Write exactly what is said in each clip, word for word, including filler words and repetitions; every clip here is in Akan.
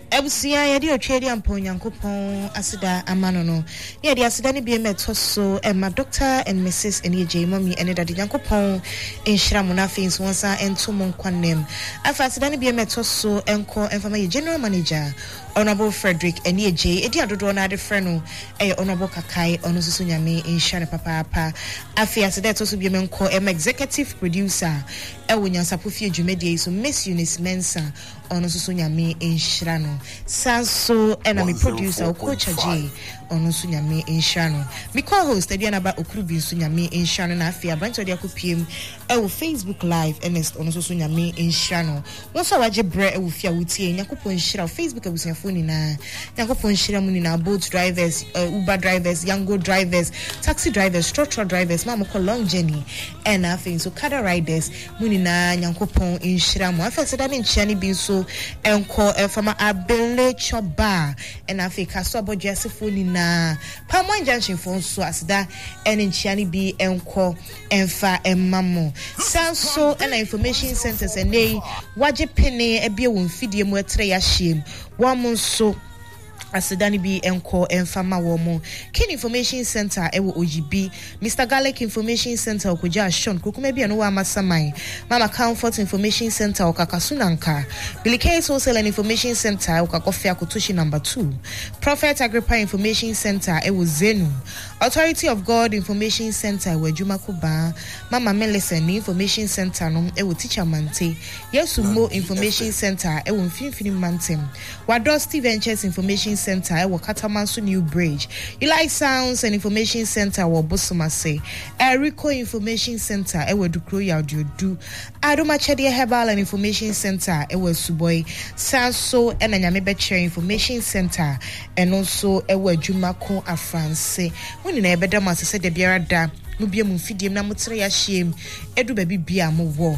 Ebusia ya di otwe di ampo Nyankopon asida amano no. Ya di asida ne bi emeto so e ma Doctor and Missus Enije Mami ene da Nyankopon enhira mo na afin so wonsa ento mo nkwanem. Afa asida ne bi emeto so enko enfama ye General Manager Honorable Frederick Enije edi adodo na ade frɛ no e Honorable Kakai ono susu nyame enhira ne papa papa. Afi asida to so bi emenko em executive producer e wo nyansapo fie dwumedie so Miss Eunice Mensa ono susu nyame enhira no. Sanso enemy producer Okocha J ono so nyame enhira no. Me co-host edi anaba Okrubi so nyame enhira no na afia branch odi akopiem e wo Facebook live Ernest ono so nyame enhira no. Won so waje bre e wo fia wotie Nyankopon enhira Facebook abusiafo ni na Nyankopon enhira mu ni na boat drivers, uh, Uber drivers, Yango drivers, taxi drivers, trotro drivers, mama ko long journey and afin so kada riders mu ni na Nyankopon enhira mo. Afa seda ne nchia ni bi so enko efama abele choba and Africa so abodja sefo ni na Palmwine Junction fo so asida en nchia ni bi enko emfa emmamo sanso and information centers ene waje pene ebie wo mfidie mu etre ya hiem wo mo so asidani bi enko enfama womo Kin Information Center ewo Ojibi Mister Garlic Information Center okuja Sean kokuma bi eno wa masamai Mama Comfort Information Center okakasunanka Billy Case Wholesale and Information Center okakofia kutushi number two Prophet Agrippa Information Center ewo Zenu Authority of God Information Center ewo Jumakuba Mama Melisen Information Center no ewo Teacher Mante Yesumo Information Center ewo Mfimfini Mantem Wado Steve Ventures Information Center ewo Katamanso New Bridge Eli Sounds and Information Center ewo Bosomase Erico Information Center ewo Dukro Yaudiodu Adoma Chede Herbal and Information Center ewo Suboy Sanso and Nyame Beche Information Center and also ewo Jumako Afranse woni na ebeda ma sese de biara da no bia mu fidiem na motre ya hiem edu ba bibia mo wo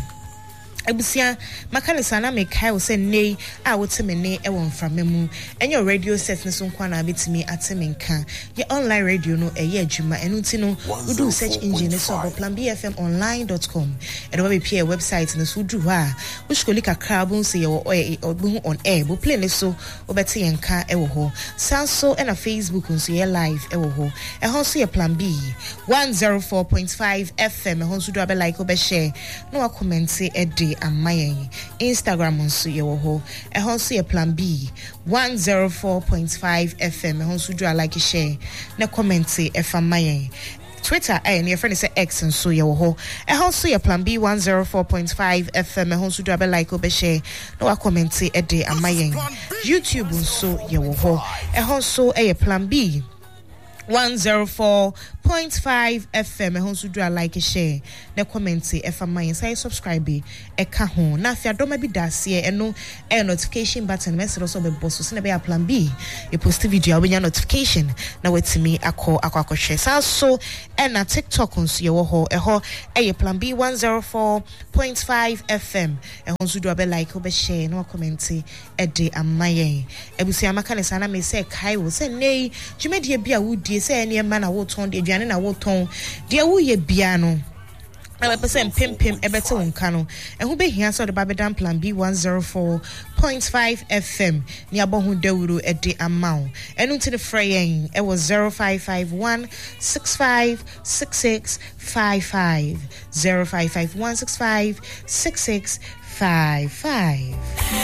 Ebusia makane sana me kai wo se nei a woteme ne e won framemu enyo radio set ne so nkwa na betimi ateme nka ye online radio no eye adwuma enu ti no udu search engine so bo plan b f m online dot com e do be pie website ne so du ha wo skoli kakra bo se ye wo obu on air bo play ne so obete ye nka e wo ho sanso e na Facebook nso ye live e wo ho e ho so ye plan B one oh four point five F M e ho so do abe like obe share no wa comment e de amayen Instagram nso ye wo ho e ho so ye plan B one oh four point five F M e ho so do like share na comment e fa mayen Twitter eh your friend say X and so ye wo ho e ho so ye plan B one oh four point five F M e ho so do abe like obe share no wa comment e de amayen YouTube nso ye wo ho e ho so e ye plan B one oh four point five F M e ho so do like share na comment e fa man say subscribe e ka ho na afia doma bi daase e no e notification button message so be boss so na be plan B e post video we notification na wetimi akọ akọ share so e na TikTok nso ye wo ho e ho e plan B one oh four point five F M e ho so do be like obe share no comment e de amayen ebusia maka ne sana me say kai wo say nei jumedie bia wudie say ene ma na wo ton de aduane na wo ton de wo ye bia no na be say pim pim ebete won ka no e ho be hia so de babedan plan B one oh four point five F M ni abohu dawuro e de amaw enu nti de freyen e was zero five five one six five six six five five zero five five one six five six six five five